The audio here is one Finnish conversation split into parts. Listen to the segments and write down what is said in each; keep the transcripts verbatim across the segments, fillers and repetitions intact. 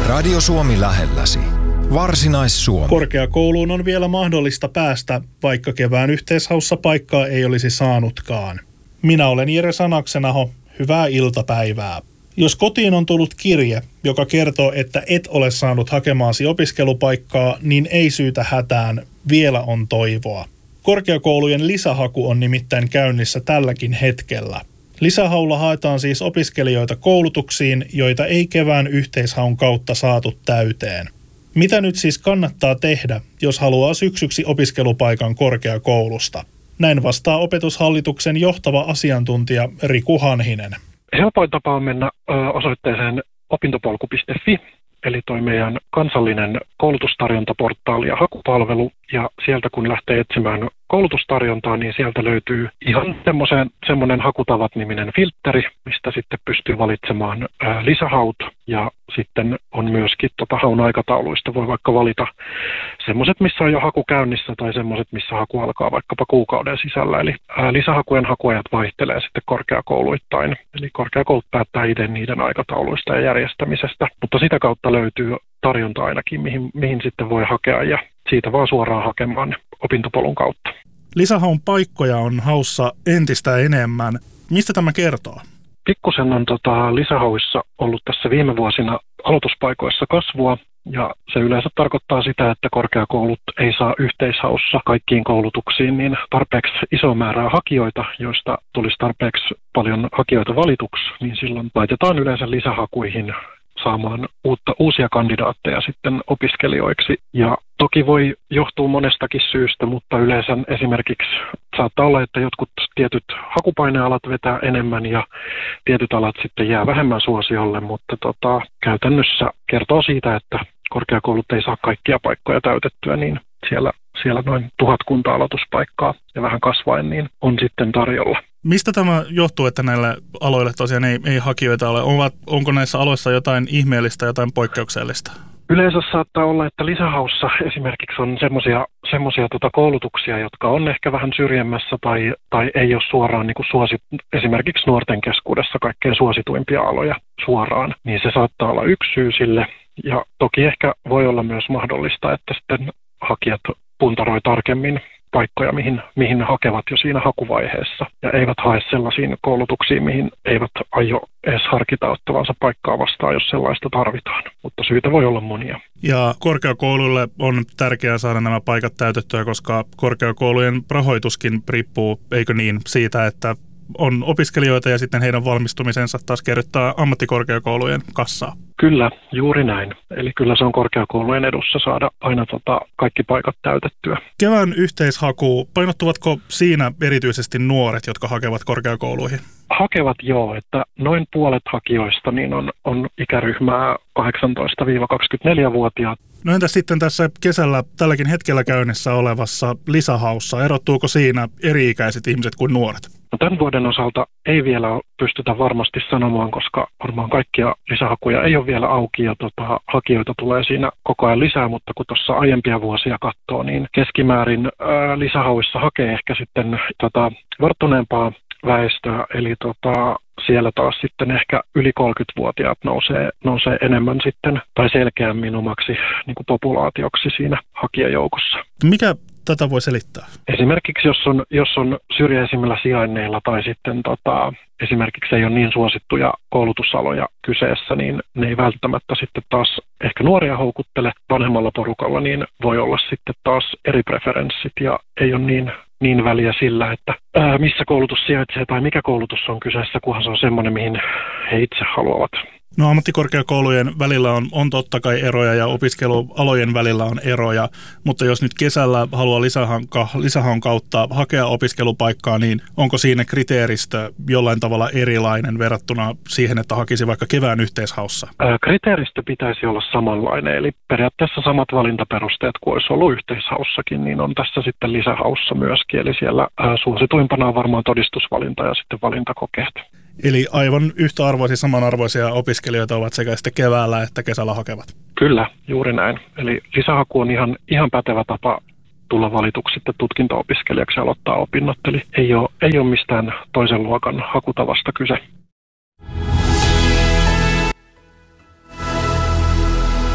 Radio Suomi lähelläsi. Varsinais-Suomi. Korkeakouluun on vielä mahdollista päästä, vaikka kevään yhteishaussa paikkaa ei olisi saanutkaan. Minä olen Jere Sanaksenaho. Hyvää iltapäivää. Jos kotiin on tullut kirje, joka kertoo, että et ole saanut hakemaasi opiskelupaikkaa, niin ei syytä hätään. Vielä on toivoa. Korkeakoulujen lisähaku on nimittäin käynnissä tälläkin hetkellä. Lisähaulla haetaan siis opiskelijoita koulutuksiin, joita ei kevään yhteishaun kautta saatu täyteen. Mitä nyt siis kannattaa tehdä, jos haluaa syksyksi opiskelupaikan korkeakoulusta? Näin vastaa Opetushallituksen johtava asiantuntija Riku Hanhinen. Helpoin tapa on mennä osoitteeseen opintopolku piste fi, eli toi meidän kansallinen koulutustarjontaportaali ja hakupalvelu, ja sieltä kun lähtee etsimään koulutustarjontaa, niin sieltä löytyy ihan semmoinen hakutavat-niminen filtteri, mistä sitten pystyy valitsemaan ää, lisähaut, ja sitten on myöskin tota, haun aikatauluista voi vaikka valita semmoiset, missä on jo haku käynnissä, tai semmoiset, missä haku alkaa vaikkapa kuukauden sisällä, eli ää, lisähakujen hakuajat vaihtelee sitten korkeakouluittain, eli korkeakoulut päättää itse niiden aikatauluista ja järjestämisestä, mutta sitä kautta löytyy tarjonta ainakin, mihin, mihin sitten voi hakea, ja siitä vaan suoraan hakemaan opintopolun kautta. Lisähaun paikkoja on haussa entistä enemmän. Mistä tämä kertoo? Pikkusen on tota, lisähauissa ollut tässä viime vuosina aloituspaikoissa kasvua, ja se yleensä tarkoittaa sitä, että korkeakoulut ei saa yhteishaussa kaikkiin koulutuksiin niin tarpeeksi iso määrää hakijoita, joista tulisi tarpeeksi paljon hakijoita valituksi, niin silloin laitetaan yleensä lisähakuihin saamaan uutta, uusia kandidaatteja sitten opiskelijoiksi. Ja toki voi johtua monestakin syystä, mutta yleensä esimerkiksi saattaa olla, että jotkut tietyt hakupainealat vetää enemmän ja tietyt alat sitten jää vähemmän suosiolle, mutta tota, käytännössä kertoo siitä, että korkeakoulut ei saa kaikkia paikkoja täytettyä, niin siellä, siellä noin tuhatkunta aloituspaikkaa ja vähän kasvaen niin on sitten tarjolla. Mistä tämä johtuu, että näille aloille tosiaan ei, ei hakijoita ole? Ovat, onko näissä aloissa jotain ihmeellistä, jotain poikkeuksellista? Yleensä saattaa olla, että lisähaussa esimerkiksi on semmoisia semmoisia tota koulutuksia, jotka on ehkä vähän syrjemmässä tai, tai ei ole suoraan niin kuin suosit, esimerkiksi nuorten keskuudessa kaikkein suosituimpia aloja suoraan, niin se saattaa olla yksi syy sille. Ja toki ehkä voi olla myös mahdollista, että sitten hakijat puntaroi tarkemmin paikkoja, mihin, mihin hakevat jo siinä hakuvaiheessa ja eivät hae sellaisiin koulutuksiin, mihin eivät aio edes harkita ottavansa paikkaa vastaan, jos sellaista tarvitaan. Mutta syitä voi olla monia. Ja korkeakouluille on tärkeää saada nämä paikat täytettyä, koska korkeakoulujen rahoituskin riippuu, eikö niin, siitä, että on opiskelijoita ja sitten heidän valmistumisensa taas kerryttää ammattikorkeakoulujen kassaa. Kyllä, juuri näin. Eli kyllä se on korkeakoulujen edussa saada aina tota kaikki paikat täytettyä. Kevään yhteishaku, painottuvatko siinä erityisesti nuoret, jotka hakevat korkeakouluihin? Hakevat joo, että noin puolet hakijoista niin on, on ikäryhmää kahdeksantoista kaksikymmentäneljä-vuotiaat. No entäs sitten tässä kesällä tälläkin hetkellä käynnissä olevassa lisähaussa, erottuuko siinä eri-ikäiset ihmiset kuin nuoret? No tämän vuoden osalta ei vielä pystytä varmasti sanomaan, koska varmaan kaikkia lisähakuja ei ole vielä auki ja tota, hakijoita tulee siinä koko ajan lisää, mutta kun tuossa aiempia vuosia katsoo, niin keskimäärin ää, lisähauissa hakee ehkä sitten tota, varttuneempaa väestöä, eli tota, siellä taas sitten ehkä yli kolmekymmentävuotiaat nousee, nousee enemmän sitten tai selkeämmin omaksi niin kuin populaatioksi siinä hakijajoukossa. Mikä tätä voi selittää? Esimerkiksi jos on, jos on syrjäisimmillä sijainneilla tai sitten tota, esimerkiksi ei ole niin suosittuja koulutusaloja kyseessä, niin ne ei välttämättä sitten taas ehkä nuoria houkuttele. Vanhemmalla porukalla niin voi olla sitten taas eri preferenssit ja ei ole niin niin väliä sillä, että ää, missä koulutus sijaitsee tai mikä koulutus on kyseessä, kunhan se on semmoinen, mihin he itse haluavat. No ammattikorkeakoulujen välillä on, on totta kai eroja ja opiskelualojen välillä on eroja, mutta jos nyt kesällä haluaa lisähanka, lisähaun kautta hakea opiskelupaikkaa, niin onko siinä kriteeristö jollain tavalla erilainen verrattuna siihen, että hakisi vaikka kevään yhteishaussa? Ää, kriteeristö pitäisi olla samanlainen, eli periaatteessa samat valintaperusteet kuin olisi ollut yhteishaussakin, niin on tässä sitten lisähaussa myöskin, eli siellä ää, suosituimpana on varmaan todistusvalinta ja sitten valintakokeet. Eli aivan yhtä arvoisia, samanarvoisia opiskelijoita ovat sekä sitten keväällä että kesällä hakevat. Kyllä, juuri näin. Eli lisähaku on ihan, ihan pätevä tapa tulla valituksi sitten tutkinto-opiskelijaksi ja aloittaa opinnot. Eli ei ole, ei ole mistään toisen luokan hakutavasta kyse.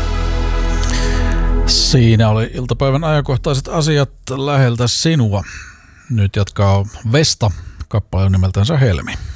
Siinä oli iltapäivän ajankohtaiset asiat läheltä sinua. Nyt jatkaa Vesta, kappale on nimeltänsä Helmi.